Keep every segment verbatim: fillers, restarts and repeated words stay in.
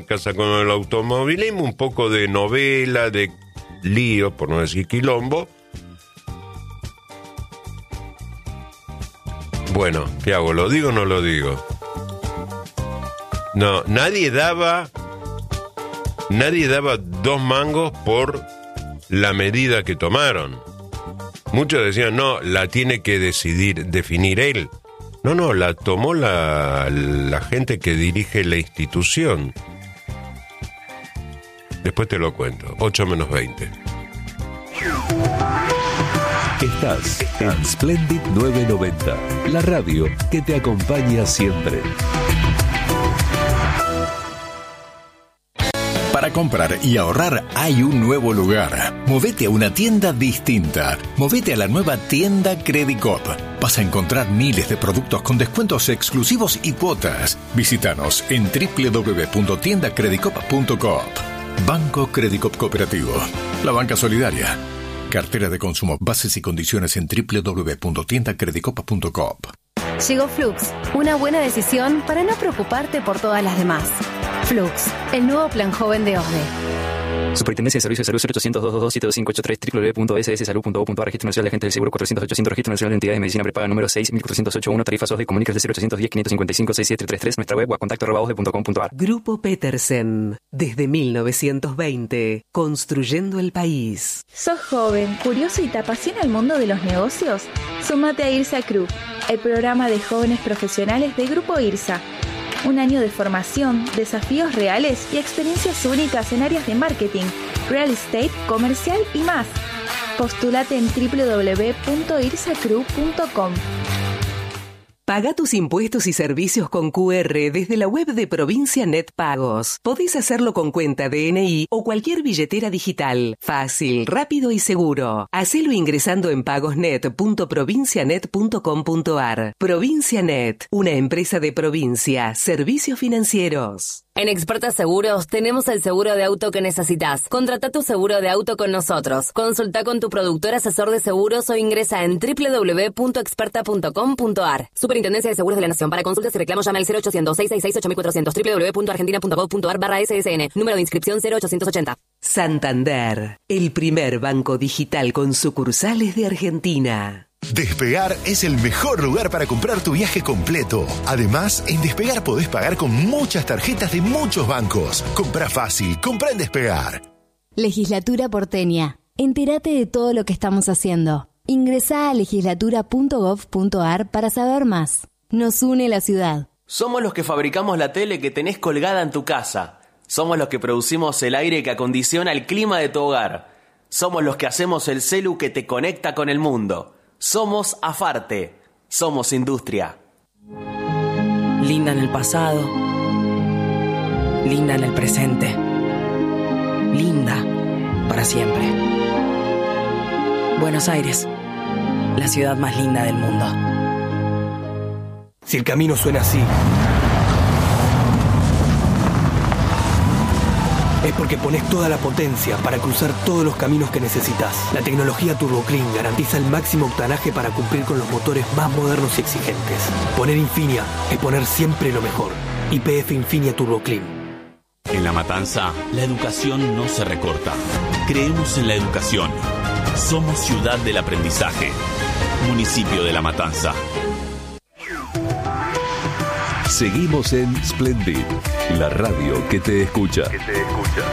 casa con el automovilismo, un poco de novela, de lío, por no decir quilombo. Bueno, ¿qué hago? ¿Lo digo o no lo digo? No, nadie daba, nadie daba dos mangos por la medida que tomaron. Muchos decían, no, la tiene que decidir, definir él. No, no, la tomó la, la gente que dirige la institución. Después te lo cuento. ocho menos veinte. Estás en Splendid novecientos noventa, la radio que te acompaña siempre. Para comprar y ahorrar hay un nuevo lugar. Movete a una tienda distinta. Movete a la nueva tienda Credicop. Vas a encontrar miles de productos con descuentos exclusivos y cuotas. Visítanos en doble u doble u doble u punto tienda credicop punto coop. Banco Credicop Cooperativo. La banca solidaria. Cartera de consumo. Bases y condiciones en doble u doble u doble u punto tienda credicop punto coop. Llegó Flux, una buena decisión para no preocuparte por todas las demás. Flux, el nuevo plan joven de O S D E. Superintendencia de Servicios de Salud cero ochocientos, doscientos veintidós, siete dos cinco ocho tres, doble u doble u doble u punto ese ese salud punto gov punto a r. Registro Nacional de Agentes del Seguro cuatrocientos ochocientos, Registro Nacional de Entidades de Medicina Prepaga número seis mil cuatrocientos ochenta y uno, tarifa S O S D E, comunícase cero ochocientos diez, quinientos cincuenta y cinco, sesenta y siete treinta y tres, nuestra web o a contacto arroba osde punto com punto a r. Grupo Petersen, desde mil novecientos veinte, construyendo el país. ¿Sos joven, curioso y te apasiona el mundo de los negocios? Súmate a IRSA Crew, el programa de jóvenes profesionales de Grupo IRSA. Un año de formación, desafíos reales y experiencias únicas en áreas de marketing, real estate, comercial y más. Postúlate en doble u doble u doble u punto irsa crew punto com. Paga tus impuestos y servicios con Q R desde la web de Provincia Net Pagos. Podés hacerlo con cuenta D N I o cualquier billetera digital. Fácil, rápido y seguro. Hacelo ingresando en pagosnet punto provincianet punto com punto a r. Provincia Net, una empresa de provincia, servicios financieros. En Experta Seguros tenemos el seguro de auto que necesitas. Contrata tu seguro de auto con nosotros. Consulta con tu productor asesor de seguros o ingresa en doble u doble u doble u punto experta punto com punto a r. Superintendencia de Seguros de la Nación. Para consultas y reclamos llama al cero ochocientos, seiscientos sesenta y seis, ocho mil cuatrocientos, doble u doble u doble u punto argentina punto gov punto a r barra S S N. Número de inscripción cero ochocientos ochenta. Santander, el primer banco digital con sucursales de Argentina. Despegar es el mejor lugar para comprar tu viaje completo. Además, en Despegar podés pagar con muchas tarjetas de muchos bancos. Comprá fácil, comprá en Despegar. Legislatura porteña. Entérate de todo lo que estamos haciendo. Ingresá a legislatura punto gov punto a r para saber más. Nos une la ciudad. Somos los que fabricamos la tele que tenés colgada en tu casa. Somos los que producimos el aire que acondiciona el clima de tu hogar. Somos los que hacemos el celu que te conecta con el mundo. Somos Afarte. Somos industria. Linda en el pasado. Linda en el presente. Linda para siempre. Buenos Aires, la ciudad más linda del mundo. Si el camino suena así, es porque pones toda la potencia para cruzar todos los caminos que necesitas. La tecnología Turbo Clean garantiza el máximo octanaje para cumplir con los motores más modernos y exigentes. Poner Infinia es poner siempre lo mejor. Y P F Infinia Turbo Clean. En La Matanza, la educación no se recorta. Creemos en la educación. Somos ciudad del aprendizaje. Municipio de La Matanza. Seguimos en Splendid, la radio que te escucha. Que te escucha.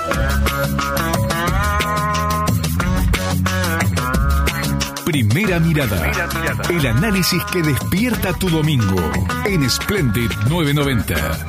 Primera mirada. Primera mirada. El análisis que despierta tu domingo en Splendid novecientos noventa.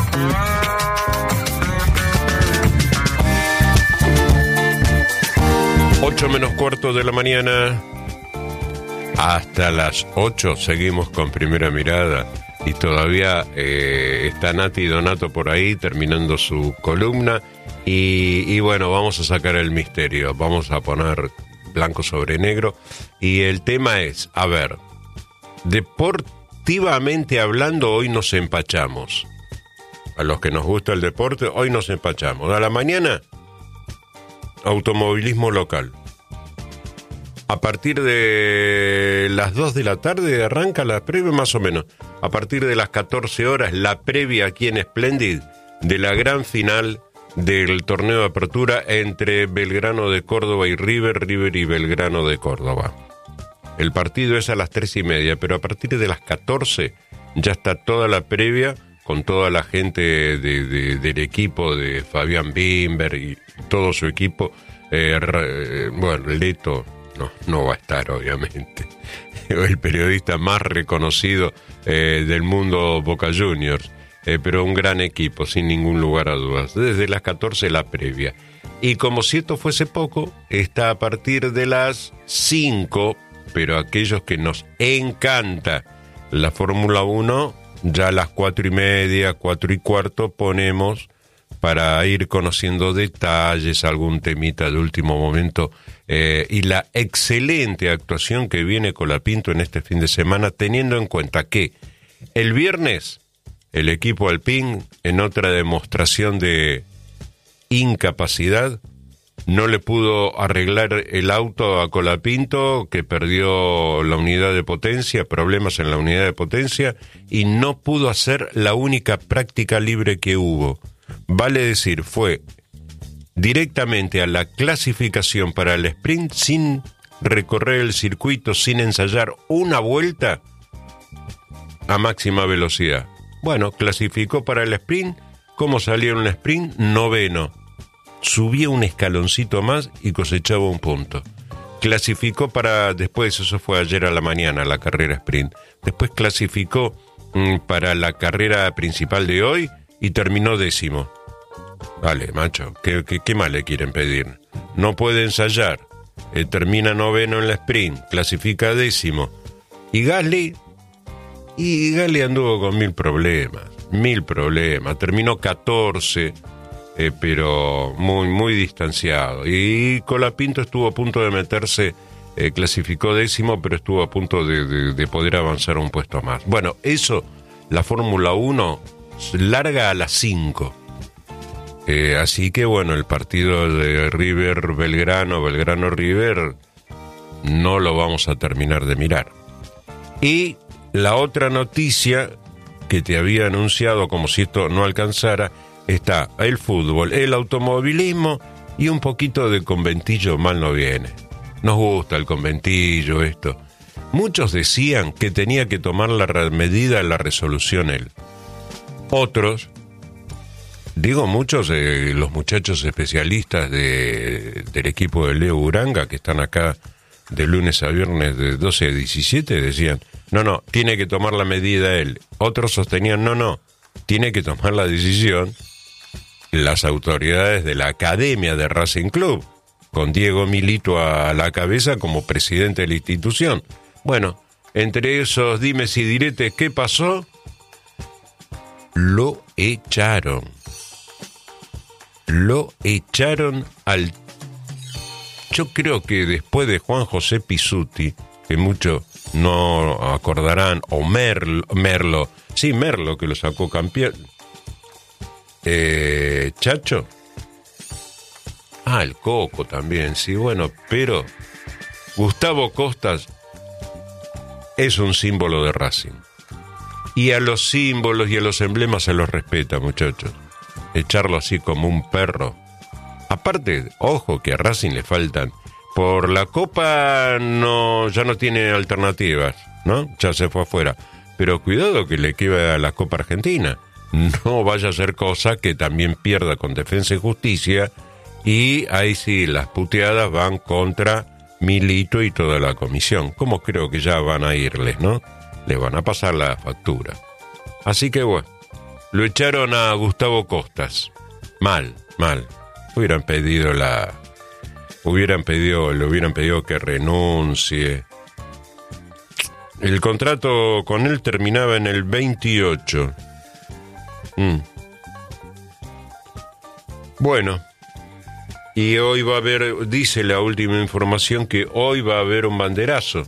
Ocho menos cuarto de la mañana. Hasta las ocho seguimos con Primera Mirada. Y todavía eh, está Nati Donato por ahí terminando su columna. Y, y bueno, vamos a sacar el misterio. Vamos a poner blanco sobre negro. Y el tema es, a ver, deportivamente hablando, hoy nos empachamos. A los que nos gusta el deporte, hoy nos empachamos. A la mañana, automovilismo local. A partir de las dos de la tarde arranca la previa, más o menos. A partir de las catorce horas, la previa aquí en Splendid de la gran final del torneo de apertura entre Belgrano de Córdoba y River, River y Belgrano de Córdoba. El partido es a las tres y media, pero a partir de las catorce ya está toda la previa con toda la gente de, de, del equipo de Fabián Bimber y todo su equipo. Eh, eh, bueno, Leto no, no va a estar, obviamente. El periodista más reconocido eh, del mundo Boca Juniors, eh, pero un gran equipo, sin ningún lugar a dudas. Desde las catorce la previa. Y como si esto fuese poco, está a partir de las cinco, pero aquellos que nos encanta la Fórmula uno, ya a las cuatro y media, cuatro y cuarto ponemos para ir conociendo detalles, algún temita de último momento, eh, y la excelente actuación que viene Colapinto en este fin de semana, teniendo en cuenta que el viernes el equipo Alpine, en otra demostración de incapacidad, no le pudo arreglar el auto a Colapinto, que perdió la unidad de potencia, problemas en la unidad de potencia, y no pudo hacer la única práctica libre que hubo. Vale decir, fue directamente a la clasificación para el sprint sin recorrer el circuito, sin ensayar una vuelta a máxima velocidad. Bueno, clasificó para el sprint. ¿Cómo salió en el sprint? Noveno. Subía un escaloncito más y cosechaba un punto. Clasificó para, después, eso fue ayer a la mañana, la carrera sprint. Después clasificó mmm, para la carrera principal de hoy y terminó décimo. Vale, macho, ¿qué, qué, qué más le quieren pedir? No puede ensayar. Eh, termina noveno en la sprint, clasifica décimo. Y Gasly, y Gasly anduvo con mil problemas, mil problemas. Terminó catorce. Eh, pero muy muy distanciado. Y Colapinto estuvo a punto de meterse, eh, clasificó décimo, pero estuvo a punto de, de, de poder avanzar un puesto más. Bueno, eso, la Fórmula uno larga a las cinco. Eh, así que bueno, el partido de River Belgrano, Belgrano River, no lo vamos a terminar de mirar. Y la otra noticia que te había anunciado, como si esto no alcanzara, está el fútbol, el automovilismo y un poquito de conventillo mal no viene. Nos gusta el conventillo, esto. Muchos decían que tenía que tomar la medida en la resolución él. Otros, digo muchos, eh, los muchachos especialistas de, del equipo de Leo Uranga, que están acá de lunes a viernes de doce a diecisiete, decían, no, no, tiene que tomar la medida él. Otros sostenían, no, no, tiene que tomar la decisión las autoridades de la Academia de Racing Club, con Diego Milito a la cabeza como presidente de la institución. Bueno, entre esos dimes y diretes, ¿qué pasó? Lo echaron. Lo echaron al... Yo creo que después de Juan José Pizzuti, que muchos no acordarán, o Merlo, Merlo, sí, Merlo, que lo sacó campeón. Eh, Chacho. Ah, el Coco también, sí, bueno, pero Gustavo Costas es un símbolo de Racing. Y a los símbolos y a los emblemas se los respeta, muchachos. Echarlo así como un perro. Aparte, ojo, que a Racing le faltan. Por la Copa no, ya no tiene alternativas, ¿no? Ya se fue afuera. Pero cuidado que le queda a la Copa Argentina. No vaya a ser cosa que también pierda con Defensa y Justicia, y ahí sí las puteadas van contra Milito y toda la comisión, como creo que ya van a irles, ¿no? Le van a pasar la factura. Así que bueno, lo echaron a Gustavo Costas. Mal, mal. Hubieran pedido la... Hubieran pedido, le hubieran pedido que renuncie. El contrato con él terminaba en el veintiocho. Mm. Bueno, y hoy va a haber, dice la última información, que hoy va a haber un banderazo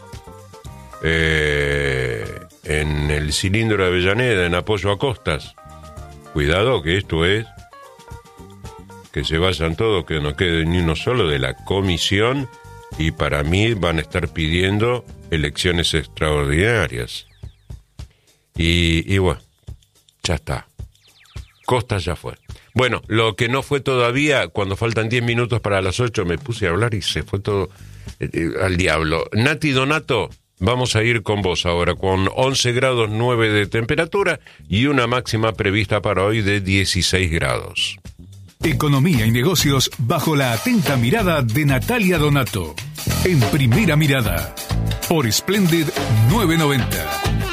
eh, en el cilindro de Avellaneda en apoyo a Costas. Cuidado que esto es que se vayan todos, que no quede ni uno solo de la comisión, y para mí van a estar pidiendo elecciones extraordinarias. Y, y bueno, ya está. Costa ya fue. Bueno, lo que no fue todavía, cuando faltan diez minutos para las ocho, me puse a hablar y se fue todo eh, eh, al diablo. Nati Donato, vamos a ir con vos ahora, con once grados nueve de temperatura y una máxima prevista para hoy de dieciséis grados. Economía y negocios bajo la atenta mirada de Natalia Donato. En Primera Mirada, por Splendid novecientos noventa.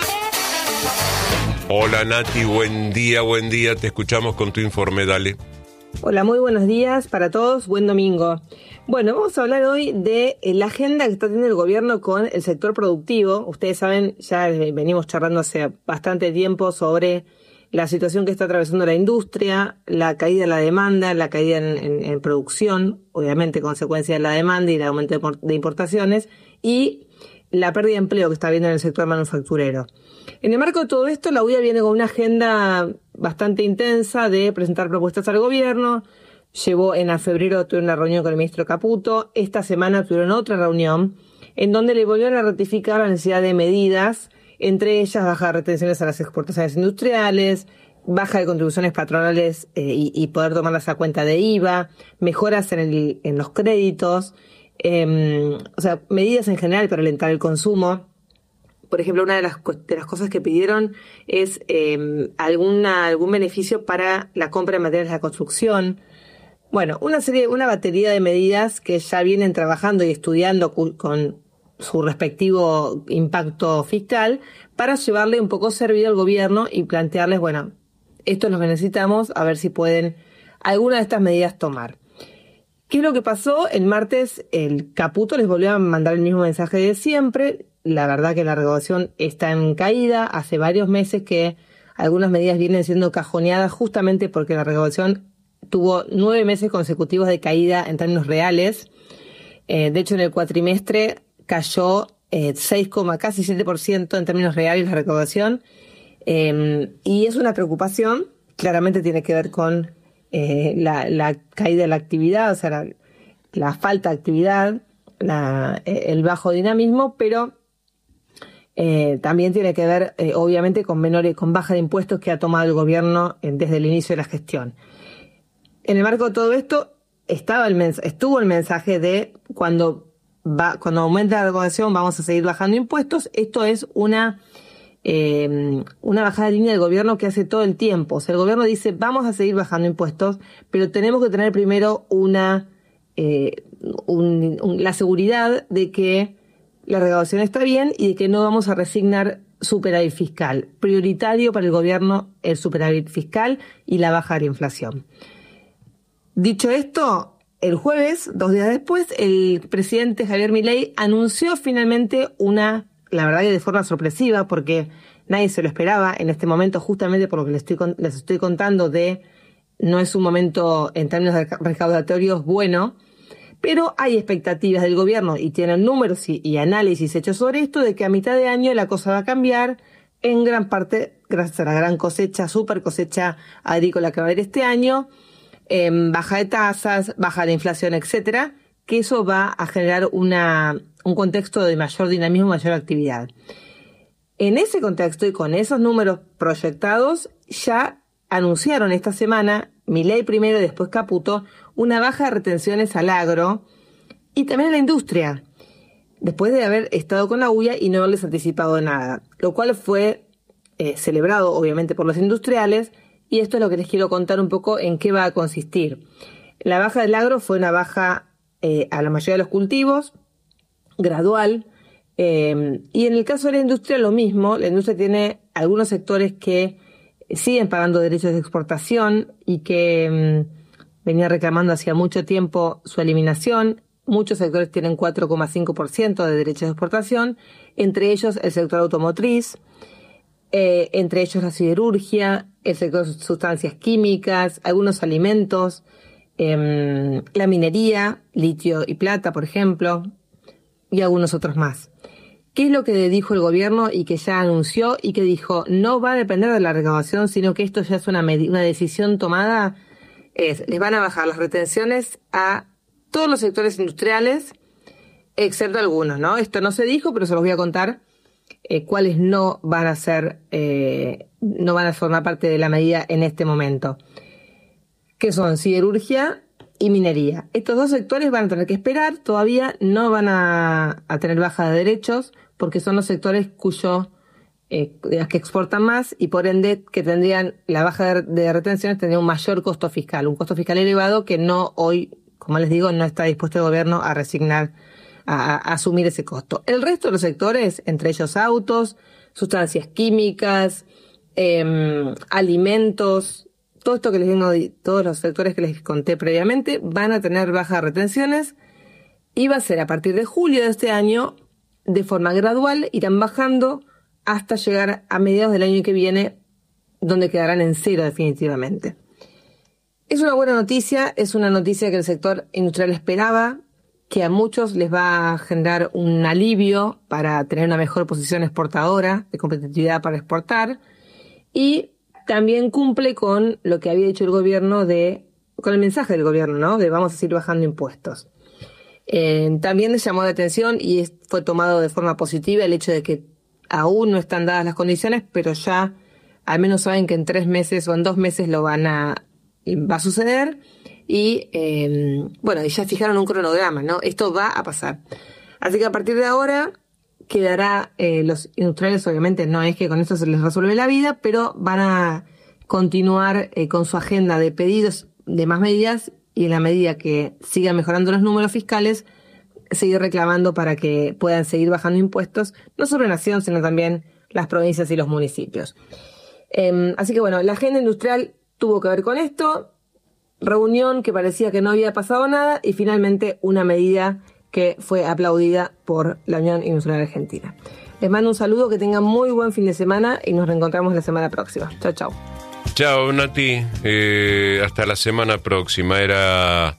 Hola Nati, buen día, buen día, te escuchamos con tu informe, dale. Hola, muy buenos días para todos, buen domingo. Bueno, vamos a hablar hoy de la agenda que está teniendo el gobierno con el sector productivo. Ustedes saben, ya venimos charlando hace bastante tiempo sobre la situación que está atravesando la industria, la caída de la demanda, la caída en, en, en producción, obviamente consecuencia de la demanda y el aumento de importaciones, y la pérdida de empleo que está habiendo en el sector manufacturero. En el marco de todo esto, la U I A viene con una agenda bastante intensa de presentar propuestas al gobierno. Llevó en febrero, tuve una reunión con el ministro Caputo. Esta semana tuvieron otra reunión en donde le volvieron a ratificar la necesidad de medidas, entre ellas baja de retenciones a las exportaciones industriales, baja de contribuciones patronales eh, y, y poder tomarlas a cuenta de I V A, mejoras en, el, en los créditos, eh, o sea, medidas en general para alentar el consumo. Por ejemplo, una de las, de las cosas que pidieron es eh, alguna, algún beneficio para la compra de materiales de la construcción. Bueno, una serie, una batería de medidas que ya vienen trabajando y estudiando con su respectivo impacto fiscal para llevarle un poco servido al gobierno y plantearles, bueno, esto es lo que necesitamos, a ver si pueden alguna de estas medidas tomar. ¿Qué es lo que pasó? El martes el Caputo les volvió a mandar el mismo mensaje de siempre. La verdad que la recaudación está en caída. Hace varios meses que algunas medidas vienen siendo cajoneadas justamente porque la recaudación tuvo nueve meses consecutivos de caída en términos reales. Eh, de hecho, en el cuatrimestre cayó eh, seis, casi siete por ciento en términos reales la recaudación. Eh, y es una preocupación. Claramente tiene que ver con eh, la, la caída de la actividad, o sea, la, la falta de actividad, la, el bajo dinamismo, pero Eh, también tiene que ver, eh, obviamente, con menores, con baja de impuestos que ha tomado el gobierno eh, desde el inicio de la gestión. En el marco de todo esto, estaba el mens- estuvo el mensaje de cuando va, cuando aumenta la recaudación vamos a seguir bajando impuestos. Esto es una, eh, una bajada de línea del gobierno que hace todo el tiempo. O sea, el gobierno dice, vamos a seguir bajando impuestos, pero tenemos que tener primero una, eh, un, un, la seguridad de que la recaudación está bien y de que no vamos a resignar superávit fiscal. Prioritario para el gobierno el superávit fiscal y la baja de la inflación. Dicho esto, el jueves, dos días después, el presidente Javier Milei anunció finalmente una, la verdad que de forma sorpresiva, porque nadie se lo esperaba en este momento, justamente por lo que les estoy, les estoy contando de no es un momento en términos recaudatorios bueno. Pero hay expectativas del gobierno y tienen números y, y análisis hechos sobre esto de que a mitad de año la cosa va a cambiar en gran parte gracias a la gran cosecha, super cosecha agrícola que va a haber este año, eh, baja de tasas, baja de inflación, etcétera, que eso va a generar una, un contexto de mayor dinamismo, mayor actividad. En ese contexto y con esos números proyectados, ya anunciaron esta semana, Milei primero y después Caputo, una baja de retenciones al agro y también a la industria, después de haber estado con la U I A y no haberles anticipado nada, lo cual fue eh, celebrado obviamente por los industriales, y esto es lo que les quiero contar un poco en qué va a consistir. La baja del agro fue una baja eh, a la mayoría de los cultivos, gradual, eh, y en el caso de la industria lo mismo. La industria tiene algunos sectores que siguen pagando derechos de exportación y que mmm, venía reclamando hacía mucho tiempo su eliminación. Muchos sectores tienen cuatro coma cinco por ciento de derechos de exportación, entre ellos el sector automotriz, eh, entre ellos la siderurgia, el sector de sustancias químicas, algunos alimentos, eh, la minería, litio y plata, por ejemplo, y algunos otros más. ¿Qué es lo que dijo el gobierno y que ya anunció y que dijo? No va a depender de la recaudación, sino que esto ya es una, med- una decisión tomada. Es, les van a bajar las retenciones a todos los sectores industriales, excepto algunos, ¿no? Esto no se dijo, pero se los voy a contar eh, cuáles no van a ser, eh, no van a formar parte de la medida en este momento, que son siderurgia y minería. Estos dos sectores van a tener que esperar, todavía no van a, a tener baja de derechos, porque son los sectores cuyo eh, que exportan más y por ende que tendrían la baja de, de retenciones tendría un mayor costo fiscal, un costo fiscal elevado que no hoy, como les digo, no está dispuesto el gobierno a resignar, a, a asumir ese costo. El resto de los sectores, entre ellos autos, sustancias químicas, eh, alimentos, todo esto que les vengo, todos los sectores que les conté previamente, van a tener bajas retenciones y va a ser a partir de julio de este año, de forma gradual, irán bajando hasta llegar a mediados del año que viene, donde quedarán en cero definitivamente. Es una buena noticia, es una noticia que el sector industrial esperaba, que a muchos les va a generar un alivio para tener una mejor posición exportadora, de competitividad para exportar, y también cumple con lo que había dicho el gobierno de, con el mensaje del gobierno, ¿no? De vamos a seguir bajando impuestos. Eh, también les llamó la atención y fue tomado de forma positiva el hecho de que aún no están dadas las condiciones, pero ya al menos saben que en tres meses o en dos meses lo van a, va a suceder y eh, bueno, y ya fijaron un cronograma, ¿no? Esto va a pasar. Así que a partir de ahora quedará, eh, los industriales obviamente no es que con esto se les resuelve la vida, pero van a continuar eh, con su agenda de pedidos de más medidas y en la medida que sigan mejorando los números fiscales, seguir reclamando para que puedan seguir bajando impuestos, no solo en Nación, sino también las provincias y los municipios. Eh, así que bueno, la agenda industrial tuvo que ver con esto, reunión que parecía que no había pasado nada y finalmente una medida que fue aplaudida por la Unión Industrial Argentina. Les mando un saludo, que tengan muy buen fin de semana y nos reencontramos la semana próxima. Chao, chao. Chao, Nati. Eh, hasta la semana próxima. Era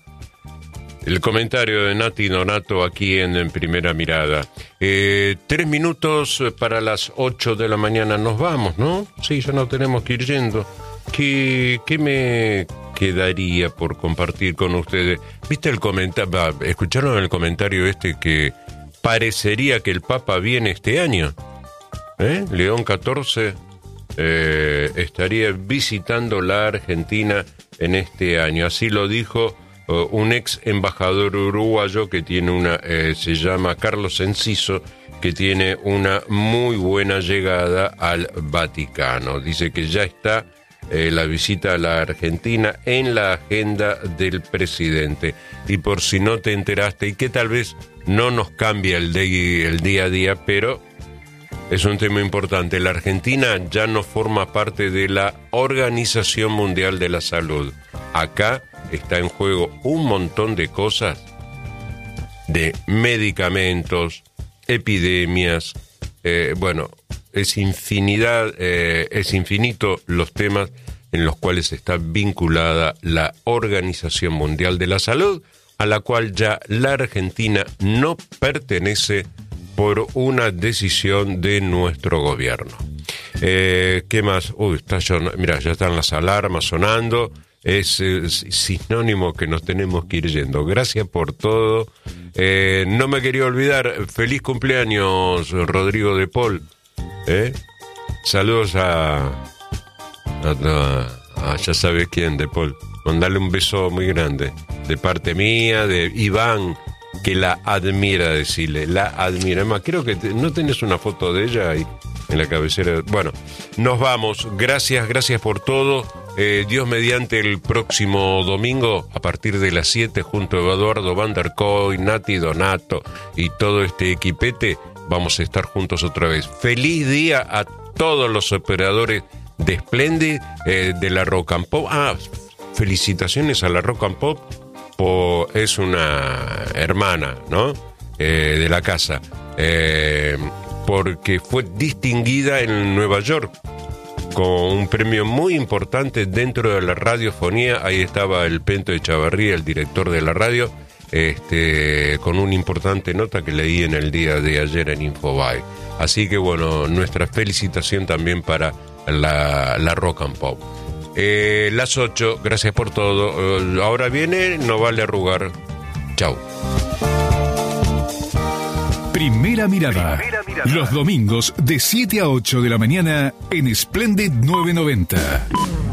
el comentario de Nati Donato aquí en, en Primera Mirada. Eh, tres minutos para las ocho de la mañana. Nos vamos, ¿no? Sí, ya no tenemos que ir yendo. ¿Qué, qué me quedaría por compartir con ustedes? ¿Viste el comentario? ¿Escucharon el comentario este que parecería que el Papa viene este año? ¿Eh? León catorce eh, estaría visitando la Argentina en este año. Así lo dijo uh, un ex embajador uruguayo que tiene una, eh, se llama Carlos Enciso, que tiene una muy buena llegada al Vaticano. Dice que ya está Eh, la visita a la Argentina en la agenda del presidente. Y por si no te enteraste, y que tal vez no nos cambia el, de, el día a día, pero es un tema importante. La Argentina ya no forma parte de la Organización Mundial de la Salud. Acá está en juego un montón de cosas, de medicamentos, epidemias, eh, bueno, es infinidad, eh, es infinito los temas en los cuales está vinculada la Organización Mundial de la Salud, a la cual ya la Argentina no pertenece por una decisión de nuestro gobierno. Eh, ¿Qué más? Uy, está son... mira, ya están las alarmas sonando. Es, es sinónimo que nos tenemos que ir yendo. Gracias por todo. Eh, no me quería olvidar. Feliz cumpleaños, Rodrigo de Paul. ¿Eh? Saludos a, a, a, a ya sabes quién, de Paul. Mandarle un beso muy grande de parte mía, de Iván, que la admira, decirle, la admira. Además, creo que te, no tenés una foto de ella ahí en la cabecera. Bueno, nos vamos. Gracias, gracias por todo. Eh, Dios mediante, el próximo domingo a partir de las siete, junto a Eduardo Van der Kooi, Nati Donato y todo este equipete, vamos a estar juntos otra vez. Feliz día a todos los operadores de Splendid, eh, de la Rock and Pop. Ah, felicitaciones a la Rock and Pop, por, es una hermana, ¿no? Eh, de la casa, eh, porque fue distinguida en Nueva York con un premio muy importante dentro de la radiofonía. Ahí estaba el Pento de Chavarría, el director de la radio, Este, con una importante nota que leí en el día de ayer en Infobae. Así que bueno, nuestra felicitación también para la, la Rock and Pop. Eh, las ocho, gracias por todo. Eh, ahora viene No Vale Arrugar. Chau. Primera mirada. Primera mirada. Los domingos de siete a ocho de la mañana en Splendid novecientos noventa.